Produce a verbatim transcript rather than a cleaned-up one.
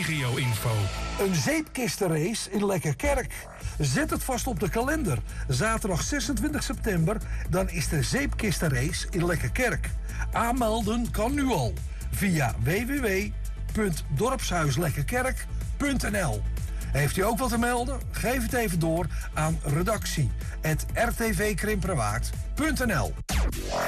regio-info. Een zeepkistenrace in Lekkerkerk. Zet het vast op de kalender. Zaterdag zesentwintig september, dan is de zeepkistenrace in Lekkerkerk. Aanmelden kan nu al via w w w punt dorpshuislekkerkerk punt n l. Heeft u ook wat te melden? Geef het even door aan redactie at r t v krimperwaard punt n l.